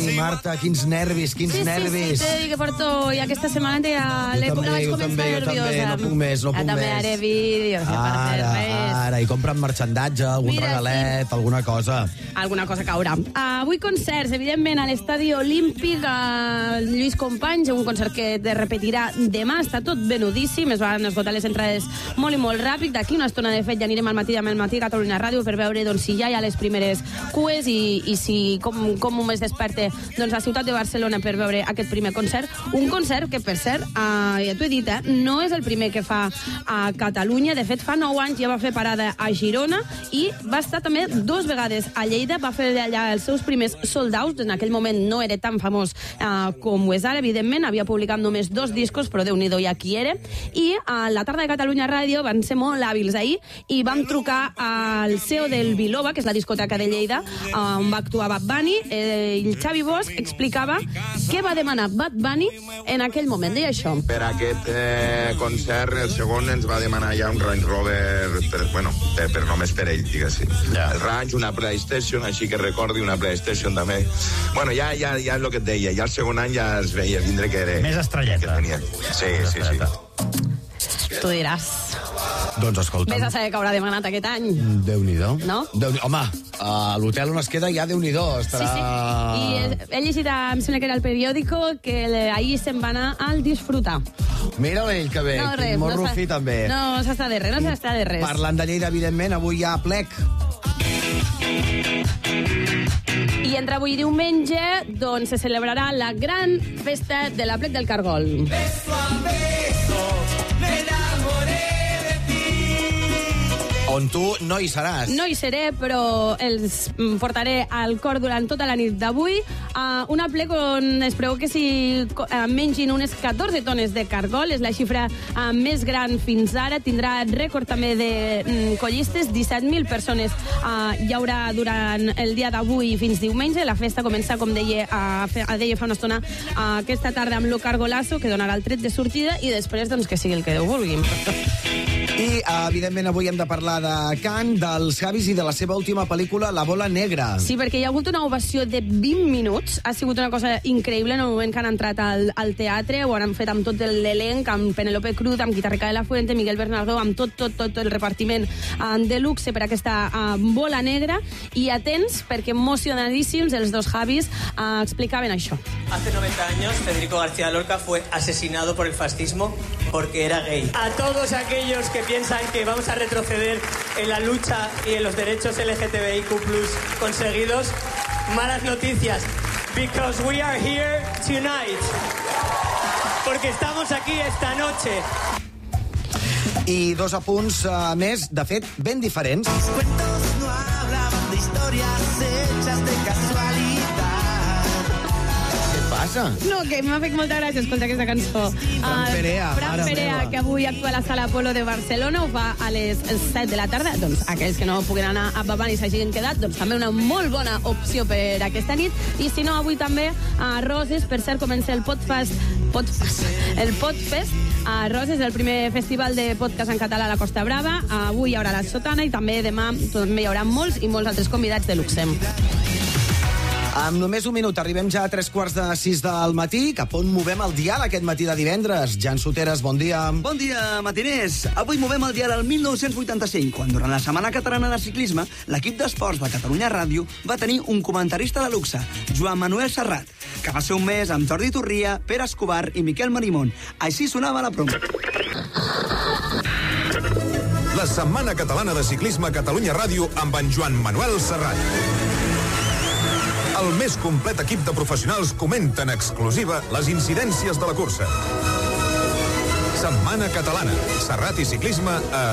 Marta, quins nervis, quins nervis. Sí, t'he de dir que porto ja aquesta setmana la vaig començar nerviosa. No puc més. També haré vídeos. Ara, i compren marxandatge, algun regalet, alguna cosa. Alguna cosa caurà. Avui concerts, evidentment, a l'Estadi Olímpic, Lluís Companys, un concert que es repetirà demà, està tot venudíssim, es van esgotar les entrades molt i molt ràpid. D'aquí una estona, de fet, ja anirem al matí a Catalunya Ràdio per veure si ja hi ha les primeres cues i si com un mes desperte a Ciutat de Barcelona per veure aquest primer concert. Un concert que, per cert, ja t'ho he dit, no és el primer que fa a Catalunya. De fet, fa 9 anys ja va fer parada a Girona i va estar també 2 vegades a Lleida. Va fer allà els seus primers sold out. En aquell moment no era tan famós com ho és ara, evidentment. Havia publicat només 2 discos, però Déu-n'hi-do ja qui era. I a la tarda de Catalunya Ràdio van ser molt hàbils ahir i vam trucar al CEO del Biloba, que és la discoteca de Lleida, on va actuar Bad Bunny, i el Xavi Bosch explicava què va demanar Bad Bunny en aquell moment. Deia això. Per aquest concert, el segon ens va demanar ja un Range Rover, per només per ell, diguéssim. El Range, una PlayStation, així que recordi una PlayStation també. Bueno, ja és el que et deia, ja el segon any ja es veia vindre que era... Més estrelleta. Sí. Tu diràs. Doncs escolta'm. Vés a saber que haurà demanat aquest any. Déu-n'hi-do. No? Home, a l'hotel on es queda ja Déu-n'hi-do. Estarà... Sí. I he llegit, em sembla que era el periòdico, que ahir se'n va anar al disfrutar. Mira ell que bé, quin morro fi també. No s'està de res, Parlant de Lleida, evidentment, avui hi ha plec. I entre avui i diumenge, doncs, se celebrarà la gran festa de la Plec del Cargol. Beso a beso, me enamoré de ti. On tu no hi seràs. No hi seré, però els portaré al cor durant tota la nit d'avui. Una plec on es preveu que s'hi mengin unes 14 tones de cargol. És la xifra més gran fins ara. Tindrà rècord també de collistes. 17.000 persones hi haurà durant el dia d'avui fins diumenge. La festa comença, com deia fa una estona, aquesta tarda amb lo cargolasso, que donarà el tret de sortida, i després doncs, que sigui el que Déu vulgui. I, evidentment, avui hem de parlar de Cannes, dels Javis i de la seva última pel·lícula, La bola negra. Sí, perquè hi ha hagut una ovació de 20 minuts. Ha sigut una cosa increïble en el moment que han entrat al teatre. Ho han fet amb tot l'elenc, amb Penélope Cruz, amb Guitarrica de la Fuente, Miguel Bernardo, amb tot el repartiment de luxe per aquesta bola negra. I atents, perquè emocionadíssims, els dos Javis explicaven això. Hace 90 años, Federico García Lorca fue asesinado por el fascismo porque era gay. A todos aquellos que piensan que vamos a retroceder en la lucha y en los derechos LGTBIQ+ conseguidos, malas noticias, because we are here tonight, porque estamos aquí esta noche. I 2 apunts més, de fet, ben diferents. Los cuentos no hablaban de historias hechas de casualidad. Passa? No, que m'ha fet molta gràcia escoltar aquesta cançó. Fran Perea, que avui actua a la Sala Apolo de Barcelona, ho fa a les 7 de la tarda. Doncs aquells que no puguin anar a Bad Bunny i s'hagin quedat, doncs també una molt bona opció per aquesta nit. I si no, avui també a Roses, per cert, comença el Podfest. El Podfest a Roses, el primer festival de podcast en català a la Costa Brava. Avui hi haurà la sotana i també demà també hi haurà molts i molts altres convidats de luxe. Amb només un minut arribem ja a 5:45 del matí, cap on movem el dial aquest matí de divendres. Jan Soteres, bon dia. Bon dia, matiners. Avui movem el dial al 1985, quan durant la Setmana Catalana de Ciclisme, l'equip d'esports de Catalunya Ràdio va tenir un comentarista de luxe, Joan Manuel Serrat, que va ser un mes amb Jordi Turria, Pere Escobar i Miquel Marimón. Així sonava la promo. La Setmana Catalana de Ciclisme a Catalunya Ràdio amb en Joan Manuel Serrat. El més complet equip de professionals comenta en exclusiva les incidències de la cursa. Setmana Catalana. Serrat i ciclisme a...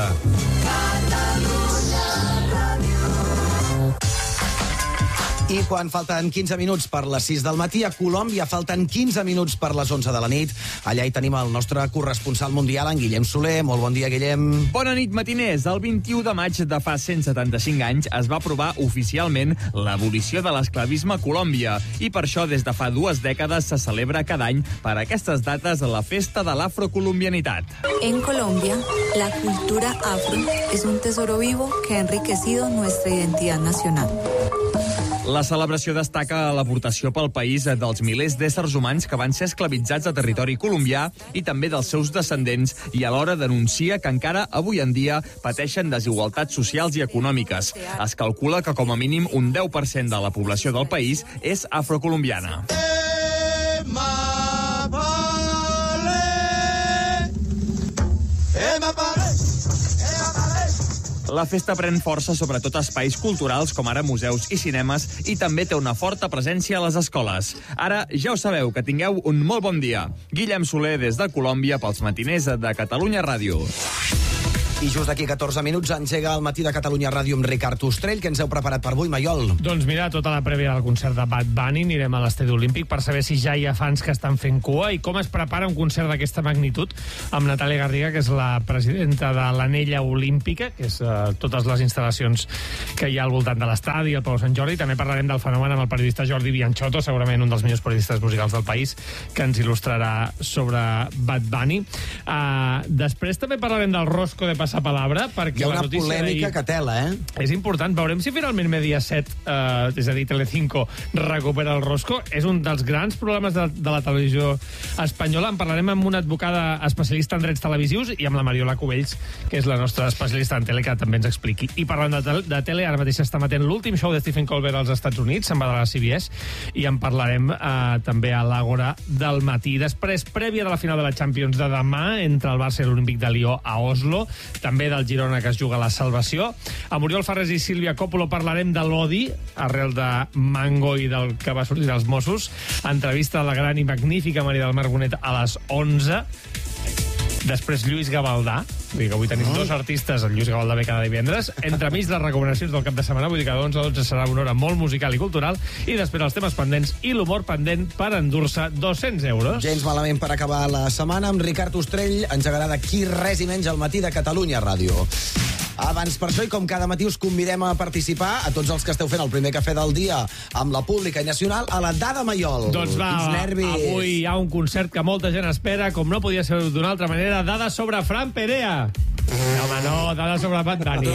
I quan falten 15 minuts per les 6 del matí, a Colòmbia falten 15 minuts per les 11 de la nit. Allà hi tenim el nostre corresponsal mundial, en Guillem Soler. Molt bon dia, Guillem. Bona nit, matiners. El 21 de maig de fa 175 anys es va aprovar oficialment l'abolició de l'esclavisme a Colòmbia. I per això, des de fa 2 dècades, se celebra cada any per aquestes dates la festa de l'afrocolombianitat. En Colombia, la cultura afro es un tesoro vivo que ha enriquecido nuestra identidad nacional. La celebració destaca l'aportació pel país dels milers d'éssers humans que van ser esclavitzats a territori colombià i també dels seus descendents, i alhora denuncia que encara avui en dia pateixen desigualtats socials i econòmiques. Es calcula que com a mínim un 10% de la població del país és afrocolombiana. La festa pren força sobretot a espais culturals com ara museus i cinemes i també té una forta presència a les escoles. Ara ja ho sabeu, que tingueu un molt bon dia. Guillem Soler des de Colòmbia pels matiners de Catalunya Ràdio. I just d'aquí 14 minuts engega el matí de Catalunya Ràdio amb Ricard Ostrell. Què ens heu preparat per avui, Maiol? Doncs mira, tota la prèvia del concert de Bad Bunny. Anirem a l'Estadi Olímpic per saber si ja hi ha fans que estan fent cua i com es prepara un concert d'aquesta magnitud amb Natàlia Garriga, que és la presidenta de l'Anella Olímpica, que és totes les instal·lacions que hi ha al voltant de l'estadi, el Palau Sant Jordi. També parlarem del fenomen amb el periodista Jordi Bianchotto, segurament un dels millors periodistes musicals del país, que ens il·lustrarà sobre Bad Bunny. Després també parlarem del Rosco de Passapalabra, perquè hi ha una polèmica que tela, És important. Veurem si finalment Mediaset, és a dir, Telecinco, recupera el Rosco. És un dels grans problemes de la televisió espanyola. En parlarem amb una advocada especialista en drets televisius i amb la Mariola Cubells, que és la nostra especialista en tele, que també ens expliqui. I parlant de tele, ara mateix està emetent l'últim show de Stephen Colbert als Estats Units, se'n va de la CBS, i en parlarem també a l'Àgora del matí. Després, prèvia de la final de la Champions de demà, entre el Barça i l'Olímpic de Lió a Oslo, també del Girona, que es juga la salvació. A Oriol Ferrés i Sílvia Coppolo parlarem de l'odi, arrel de Mango i del que va sortir dels Mossos. Entrevista a la gran i magnífica Maria del Mar Bonet a les 11. Després Lluís Gavaldà, vull dir que avui tenim dos artistes, el Lluís Gavaldà ve cada divendres, entremig les recomanacions del cap de setmana, vull dir que de 11 a 12 serà una hora molt musical i cultural, i després els temes pendents i l'humor pendent per endur-se 200 euros. Gens malament per acabar la setmana. Amb Ricard Ostrell engegarà d'aquí res i menys al matí de Catalunya Ràdio. Abans, per això, i com cada matí us convidem a participar, a tots els que esteu fent el primer cafè del dia amb la pública i nacional, a la Dada Maiol. Doncs va, avui hi ha un concert que molta gent espera, com no podia ser d'una altra manera, Dada sobre Fran Perea. Home, no, Dada sobre Bad Bunny.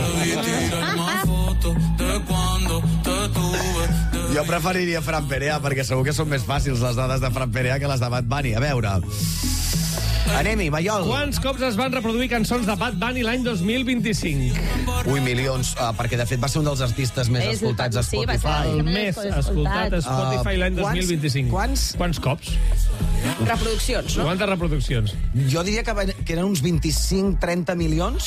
Jo preferiria Fran Perea, perquè segur que són més fàcils les dades de Fran Perea que les de Bad Bunny. A veure... Anem-hi, Maiol. Quants cops es van reproduir cançons de Bad Bunny l'any 2025? Ui, milions, perquè de fet va ser un dels artistes més escoltats a Spotify. El més escoltat a Spotify l'any 2025. Quants cops? Reproduccions, no? Quantes reproduccions? Jo diria que eren uns 25-30 milions.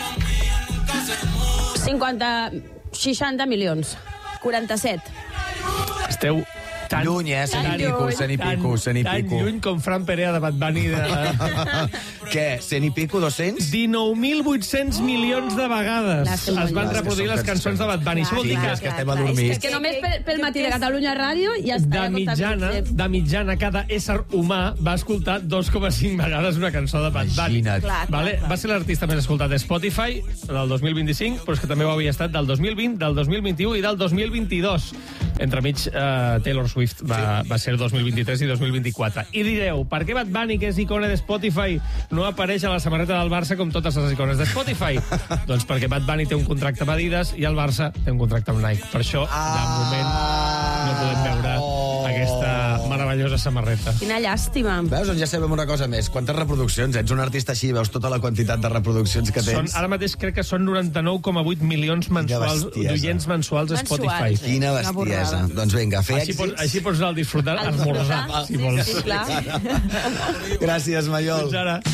60 milions. 47. Esteu... Lluny, 100 i pico. Tan lluny com Fran Perea de Bad Bunny. Què, 100 i pico, 200? 19.800 milions de vegades es van reproduir les cançons de Bad Bunny. És que estem adormits. És que només pel matí de Catalunya Ràdio ja està. De mitjana, cada ésser humà va escoltar 2,5 vegades una cançó de Bad Bunny. Vale? Va ser l'artista més escoltat de Spotify del 2025, però és que també ho havia estat del 2020, del 2021 i del 2022. Entremig, Taylor Swift va ser 2023 i 2024. I direu, per què Bad Bunny, que és icona de Spotify, no apareix a la samarreta del Barça com totes les icones de Spotify? Doncs perquè Bad Bunny té un contracte amb Adidas i el Barça té un contracte amb Nike. Per això, de moment, no podem veure aquesta meravellosa samarreta. Quina llàstima. Veus, doncs ja sabem una cosa més. Quantes reproduccions? Ets un artista així, veus tota la quantitat de reproduccions que tens. Ara mateix crec que són 99,8 milions mensuals d'oients mensuals a Spotify. Quina bestiesa. Doncs vinga, fer èxits. Així pots anar al disfrutar, esmorzar, si vols. Sí, clar. Gràcies, Maiol. Fins ara.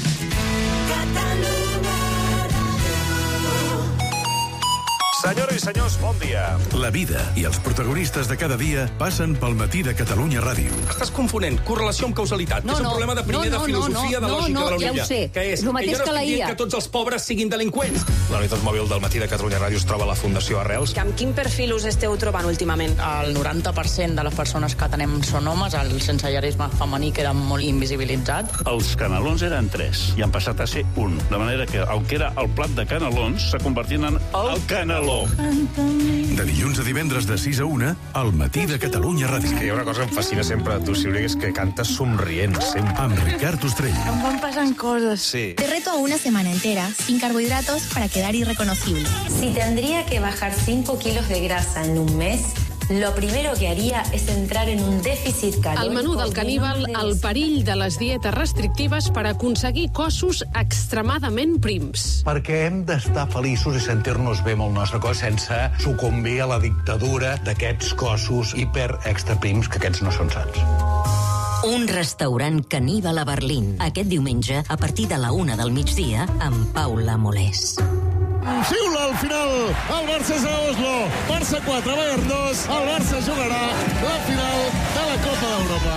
Senyores i senyors, bon dia. La vida i els protagonistes de cada dia passen pel matí de Catalunya Ràdio. Estàs confonent correlació amb causalitat. És un problema de primer de filosofia de lògica de la unilla. Ja ho sé. Que és, el mateix que jo no estic dient que tots els pobres siguin delinqüents. La unitat mòbil del matí de Catalunya Ràdio es troba a la Fundació Arrels. Amb quin perfil us esteu trobant últimament? El 90% de les persones que atenem són homes, el sensellarisme femení queda molt invisibilitzat. Els canelons eren 3 i han passat a ser 1. De manera que el que era el plat de canelons s'ha convertit en el caneló. De dilluns a divendres de 6 a 1, al matí de Catalunya Ràdio. És que hi ha una cosa que em fascina sempre de tu, Sílvia, és que cantes somrient, sempre. Amb Ricard Ostrell. Em van pasando cosas. Sí. Te reto a una semana entera sin carbohidratos para quedar irreconocible. Si tendría que bajar 5 kilos de grasa en un mes, lo primero que haría es entrar en un déficit calórico. El menú del caníbal, el perill de les dietes restrictives per aconseguir cossos extremadament prims. Perquè hem d'estar feliços i sentir-nos bé amb el nostre cos sense sucumbir a la dictadura d'aquests cossos hiper-extraprims, que aquests no són sants. Un restaurant caníbal a Berlín. Aquest diumenge, a partir de la 1 del migdia, amb Paula Molés. Xiula al final, el Barça és a Oslo. Barça 4, Bayern 2. El Barça jugarà la final de la Copa d'Europa.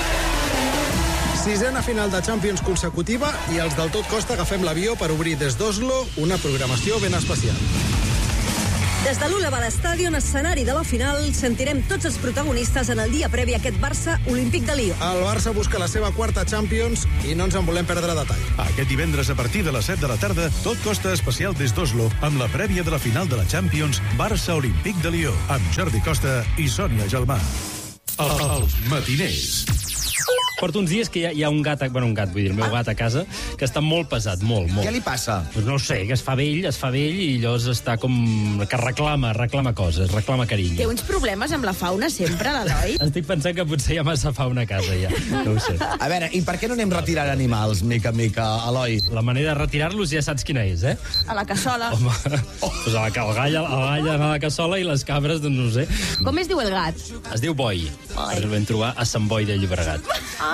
6a final de Champions consecutiva i els del Tot Costa agafem l'avió per obrir des d'Oslo una programació ben especial. Des de l'Ula Stadion, escenari de la final, sentirem tots els protagonistes en el dia previ a aquest Barça Olímpic de Lió. El Barça busca la seva quarta Champions i no ens en volem perdre detall. Aquest divendres a partir de les 7 de la tarda, Tot Costa especial des d'Oslo, amb la prèvia de la final de la Champions Barça Olímpic de Lió, amb Jordi Costa i Sònia Gelmà. Els matiners. Porto uns dies que hi ha un gat, vull dir, el meu gat a casa, que està molt pesat, molt. Què li passa? Pues no ho sé, que es fa vell i llavors està com que reclama coses, reclama carinyo. Té uns problemes amb la fauna sempre, l'Eloi? Estic pensant que potser hi ha massa fauna a casa, ja. No ho sé. A veure, i per què no anem retirant animals, mica en mica, Eloi? La manera de retirar-los ja saps quina és, eh? A la cassola. Home, pues el gall a la cassola i les cabres, doncs no ho sé. Com es diu el gat? Es diu Boi. El vam trobar a Sant Boi de Llobregat.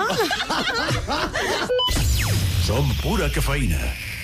Som pura cafeïna.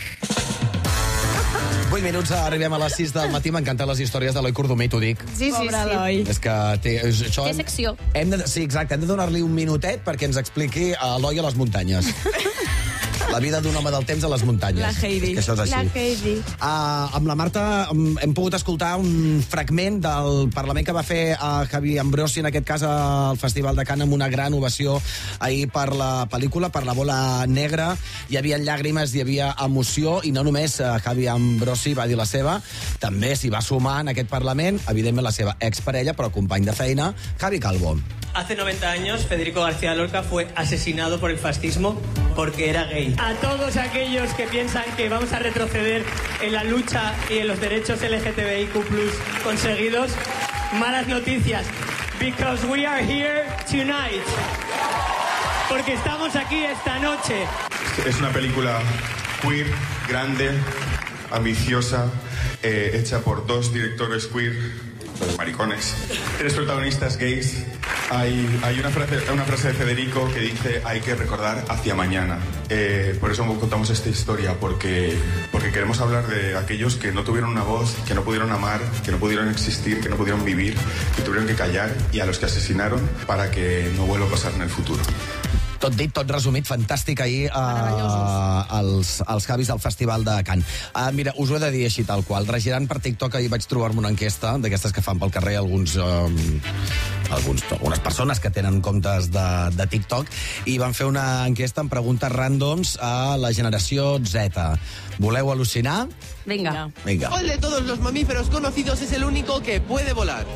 8 minuts, arribem a les 6 del matí. M'encanten les històries d'Eloi Cordomí, t'ho dic. Sí. És que té secció. Sí, exacte, hem de donar-li un minutet perquè ens expliqui Eloi a les muntanyes. La vida d'un home del temps a les muntanyes. La Heidi. És que això és així. La Heidi. Amb la Marta hem pogut escoltar un fragment del Parlament que va fer Javi Ambrosi, en aquest cas al Festival de Cannes, amb una gran ovació ahir per la pel·lícula, per La bola negra. Hi havia llàgrimes, hi havia emoció, i no només Javi Ambrosi va dir la seva, també s'hi va sumar en aquest Parlament, evidentment, la seva exparella, però company de feina, Javi Calvo. Hace 90 años, Federico García Lorca fue asesinado por el fascismo porque era gay. A todos aquellos que piensan que vamos a retroceder en la lucha y en los derechos LGTBIQ+ conseguidos, malas noticias, because we are here tonight. Porque estamos aquí esta noche. Es una película queer, grande, ambiciosa, hecha por 2 directores queer, maricones, 3 protagonistas gays. Hay una frase de Federico que dice: hay que recordar hacia mañana. Por eso contamos esta historia, porque queremos hablar de aquellos que no tuvieron una voz, que no pudieron amar, que no pudieron existir, que no pudieron vivir, que tuvieron que callar, y a los que asesinaron para que no vuelva a pasar en el futuro. Tot dit, tot resumit, fantàstic ahir als Javis del Festival de Cannes. Mira, us ho he de dir així tal qual. Regirant per TikTok ahir vaig trobar-me una enquesta d'aquestes que fan pel carrer algunes persones que tenen comptes de TikTok, i van fer una enquesta amb preguntes ràndoms a la generació Z. Voleu al·lucinar? Venga. ¿Cuál de todos los mamíferos conocidos es el único que puede volar?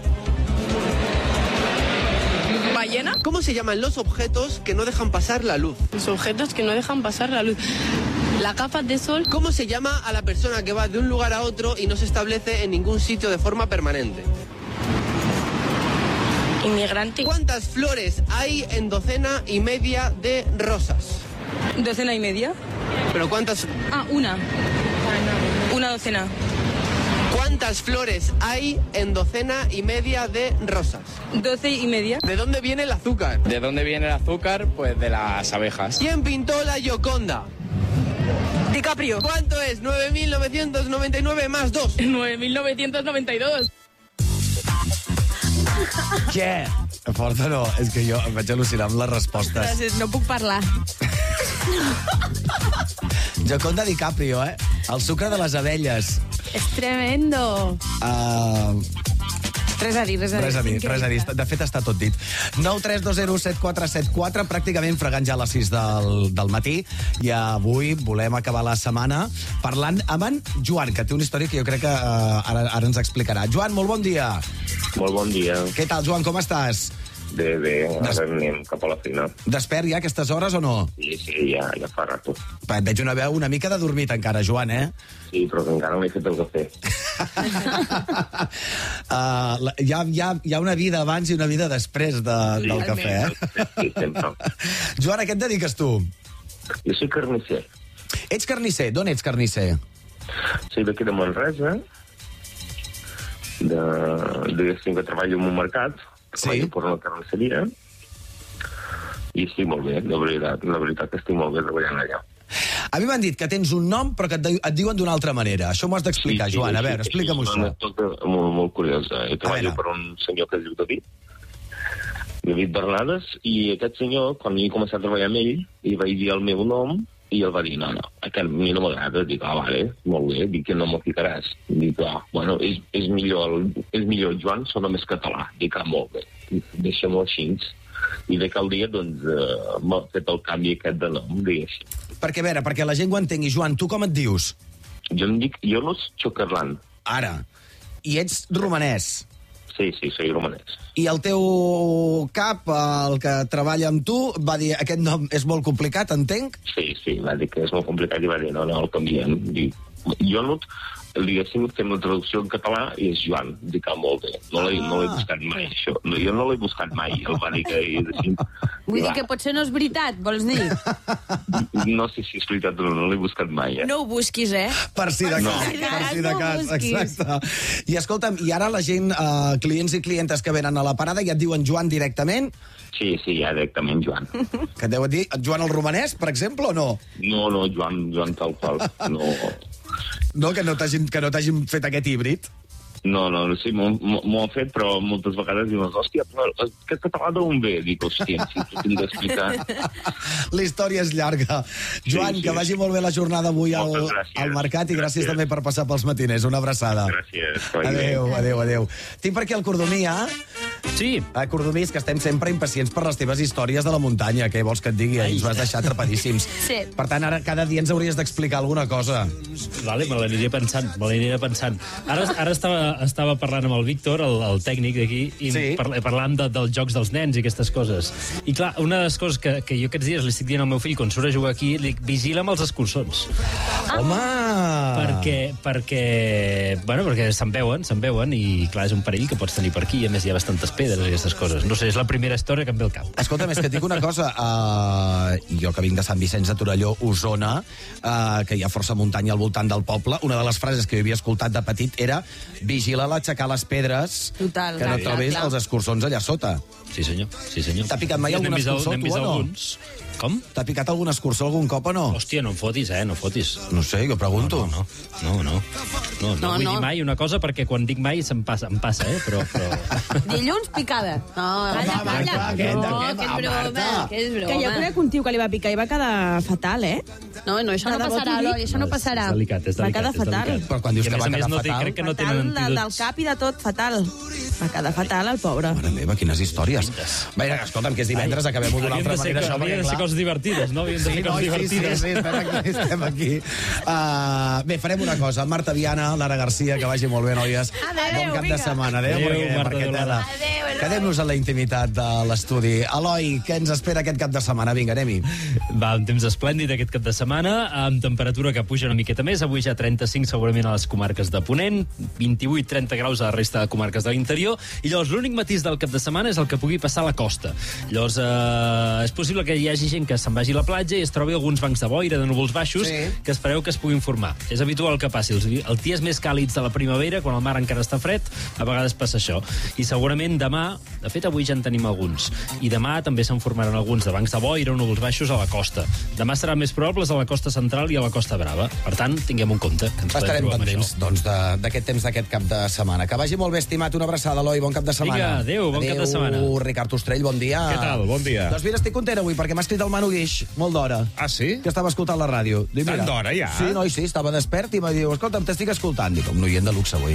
¿Ballena? ¿Cómo se llaman los objetos que no dejan pasar la luz? Los objetos que no dejan pasar la luz. Las gafas de sol. ¿Cómo se llama a la persona que va de un lugar a otro y no se establece en ningún sitio de forma permanente? Inmigrante. ¿Cuántas flores hay en 1,5 de rosas? ¿1,5? ¿Pero cuántas? Una. Una docena. ¿Cuántas flores hay en 1,5 de rosas? 12,5. ¿De dónde viene el azúcar? ¿De dónde viene el azúcar? Pues de las abejas. ¿Quién pintó la Gioconda? DiCaprio. ¿Cuánto es 9.999 más 2? 9.992. Què? Forta no, és que jo em vaig al·lucinar amb les respostes. Gràcies, no puc parlar. Gioconda DiCaprio, eh? El sucre de les abelles. És tremendo. Res a dir. De fet, està tot dit. 932017474, pràcticament fregant ja a les 6 del matí. I avui volem acabar la setmana parlant amb en Joan, que té una història que jo crec que ara ens explicarà. Joan, molt bon dia. Molt bon dia. Què tal, Joan, com estàs? ara anem cap a la feina. Despert ja a aquestes hores o no? Sí, ja fa rato. Et veig una veu una mica de dormit encara, Joan, eh? Sí, però encara no he fet el cafè. Hi ha una vida abans i una vida després del cafè, eh? Sí, sempre. Joan, a què et dediques tu? Jo soy carnisser. Ets carnisser? D'on ets carnisser? Soy d'aquí de Manresa, diguéssim que treballo en un mercat, treballo per una carnisseria, i estic molt bé, la veritat que estic molt bé treballant allà. A mi m'han dit que tens un nom, però que et diuen d'una altra manera. Això m'ho has d'explicar, Joan. A veure, explica'm-ho això. És una anècdota molt curiosa. Jo treballo per un senyor que es diu David Bernades, i aquest senyor, quan jo he començat a treballar amb ell, li vaig dir el meu nom, i ell va dir, no, aquest a mi no m'agrada. Dic, vale, molt bé, dic que no m'ho ficaràs. Dic, bueno, és millor Joan, sona més català. Dic, molt bé, deixa-m'ho així. I de cal dia, doncs, m'ha fet el canvi aquest de nom, diguéssim. Perquè, a veure, perquè la gent ho entengui, Joan, tu com et dius? Jo em dic Ionos Chokerland. Ara. I ets romanès? Sí, soy romanès. I el teu cap, el que treballa amb tu, va dir, aquest nom és molt complicat, entenc? Sí, va dir que és molt complicat i va dir, no, el canviem. Ionut, diguéssim, fem la traducció en català i és Joan. Dic, molt bé. No l'he buscat mai, això. Jo no l'he buscat mai. El va dir que... Vull dir que potser no és veritat, vols dir? No sé si és veritat o no l'he buscat mai, eh? No ho busquis, eh? Per si de cas, exacte. I escolta'm, i ara la gent, clients i clientes que venen a la parada, ja et diuen Joan directament? Sí, ja directament Joan. Que et deuen dir Joan el romanès, per exemple, o no? No, Joan tal qual, no... No, que no t'hagin fet aquest híbrid? No, sí, m'ho han fet, però moltes vegades diuen, hòstia, però aquest català d'on ve? Dic, hòstia, si t'ho tinc d'explicar. La història és llarga. Joan, que vagi molt bé la jornada avui al mercat i gràcies també per passar pels matiners. Una abraçada. Gràcies. Adéu. Tinc per aquí el Cordomia. Sí. Cordomís, que estem sempre impacients per les teves històries de la muntanya. Què vols que et digui? Ens vas deixar atrapadíssims. Sí. Per tant, ara cada dia ens hauries d'explicar alguna cosa. Vale, me l'aniré pensant. Ara estava parlant amb el Víctor, el tècnic d'aquí, i parlant dels jocs dels nens i aquestes coses. I clar, una de les coses que jo aquests dies li estic dient al meu fill quan surt a jugar aquí, li dic, vigila amb els escurçons. Home! Perquè se'n veuen i clar, és un perill que pots tenir per aquí, i a més hi ha bastantes pedres i aquestes coses. No sé, és la primera història que em ve al cap. Escolta'm, és que et dic una cosa, jo que vinc de Sant Vicenç de Torelló, Osona, que hi ha força muntanya al voltant del poble, una de les frases que jo havia escoltat de petit era vigila a l'aixecar les pedres, total, que no trobis els escurçons allà sota. Sí, senyor. T'ha picat mai algun escurçó, tu, o no? Com? T'ha picat algun escurçó algun cop o no? Hòstia, no em fotis, no fotis. No sé, jo pregunto. No vull dir mai una cosa perquè quan dic mai em passa, però... Dilluns, picada. Calla. Que és broma. Que jo conec un tio que li va picar i va quedar fatal, eh? No, això no passarà, Eloi, això no passarà. És delicat. Va quedar fatal. Però quan dius que va quedar fatal... Crec que no tenen antídots. Del cap i de tot, fatal. Va quedar fatal, el pobre. Mare meva, quines històries. Va, escolta'm, que és divendres, acabem-ho d'una altra manera. Havien de ser coses divertides, no? Havien de ser coses divertides. Sí, estem aquí. Bé, farem una cosa. Marta Viana, Lara Garcia, que vagi molt bé, noies. Bon cap de setmana. Adéu, perquè tela. Quedem-nos en la intimitat de l'estudi. Eloi, què ens espera aquest cap de setmana? Vinga, anem-hi. Va, un temps esplèndid aquest cap de setmana, amb temperatura que puja una miqueta més. Avui ja 35 segurament a les comarques de Ponent, 28-30 graus a la resta de comarques de l'interior, i llavors l'únic matís del cap de setmana és el que pugui passar a la costa. Llavors és possible que hi hagi gent que se'n vagi a la platja i es trobi alguns bancs de boira, de núvols baixos, que espereu que es puguin formar. És habitual que passi. Els dies més càlids de la primavera, quan el mar encara està fred, a vegades passa això. I segurament demà, de fet avui ja en tenim alguns, i demà també se'n formaran alguns de bancs de boira o núvols baixos a la costa. Demà seran més probables a la costa central i a la costa brava. Per tant, tinguem un compte. Estarem pendents, doncs, d'aquest temps d'aquest cap de setmana. Que vagi molt bé, estimat. Una abraçada, Eloi. Bon cap de setmana. Vinga, adéu, bon cap de setmana. Ricard Ostrell, bon dia. Què tal? Bon dia. Doncs mira, estic content avui, perquè m'ha escrit el Manu Guix, molt d'hora. Ah, sí? Que estava escoltant la ràdio. Tant d'hora, ja? Sí, noi, sí, estava despert i m'ha dit, escolta'm, t'estic escoltant. Dic, un noient de luxe avui.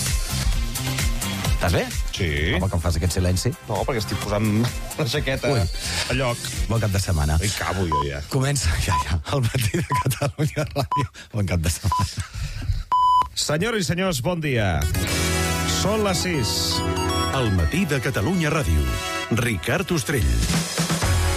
Estàs bé? Sí. Home, com fas aquest silenci? No, perquè estic posant la jaqueta a lloc. Bon cap de setmana. Hi cabo jo, ja. Comença, ja, el matí de Catalunya Ràdio. Bon cap de setmana. Senyores i senyors, bon dia. Són les 6. El matí de Catalunya Ràdio. Ricard Ostrell.